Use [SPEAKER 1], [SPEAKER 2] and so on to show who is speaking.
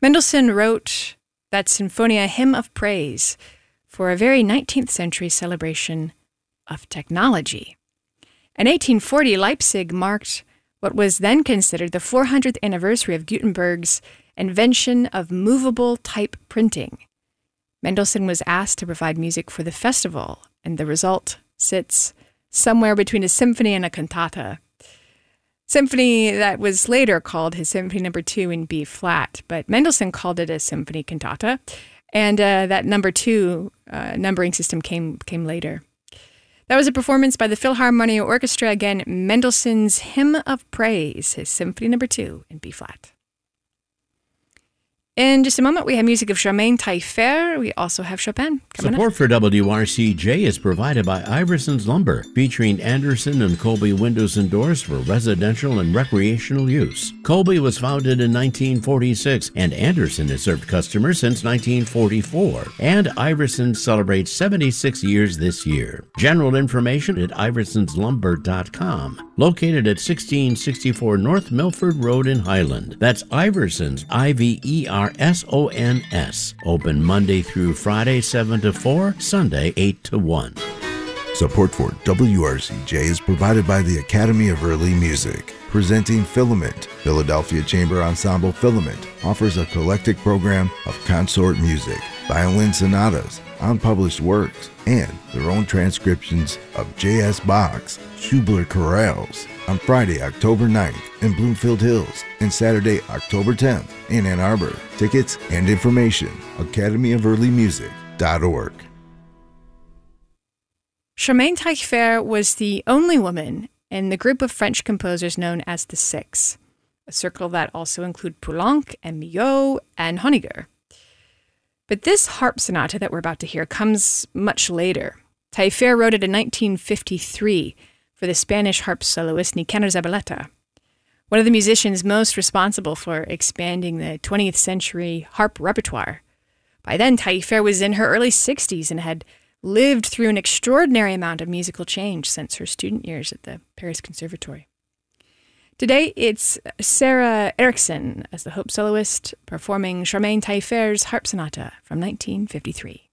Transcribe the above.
[SPEAKER 1] Mendelssohn wrote that Sinfonia Hymn of Praise for a very 19th century celebration of technology. In 1840, Leipzig marked what was then considered the 400th anniversary of Gutenberg's invention of movable type printing. Mendelssohn was asked to provide music for the festival, and the result sits somewhere between a symphony and a cantata. Symphony that was later called his Symphony No. 2 in B flat, but Mendelssohn called it a symphony cantata, and that number 2 numbering system came later. That was a performance by the Philharmonia Orchestra, again, Mendelssohn's Hymn of Praise, his Symphony No. 2 in B flat. In just a moment, we have music of Germain Taillefer. We also have Chopin coming
[SPEAKER 2] Support for WRCJ is provided by Iverson's Lumber, featuring Anderson and Colby windows and doors for residential and recreational use. Colby was founded in 1946, and Anderson has served customers since 1944. And Iverson celebrates 76 years this year. General information at iversonslumber.com, located at 1664 North Milford Road in Highland. That's Iverson's, Iversons. Open Monday through Friday, 7 to 4, Sunday, 8 to 1.
[SPEAKER 3] Support for WRCJ is provided by the Academy of Early Music. Presenting Filament. Philadelphia Chamber Ensemble Filament offers a eclectic program of consort music, violin sonatas, unpublished works, and their own transcriptions of J.S. Bach's Schubert chorales on Friday, October 9th in Bloomfield Hills and Saturday, October 10th in Ann Arbor. Tickets and information, academyoferlymusic.org.
[SPEAKER 1] Germaine Taillefer was the only woman in the group of French composers known as the Six, a circle that also included Poulenc and Milhaud and Honegger. But this harp sonata that we're about to hear comes much later. Taillefer wrote it in 1953 for the Spanish harp soloist Nicanor Zabaleta, one of the musicians most responsible for expanding the 20th century harp repertoire. By then, Taillefer was in her early 60s and had lived through an extraordinary amount of musical change since her student years at the Paris Conservatory. Today, it's Sarah Erickson as the Hope soloist performing Germaine Taillefer's harp sonata from 1953.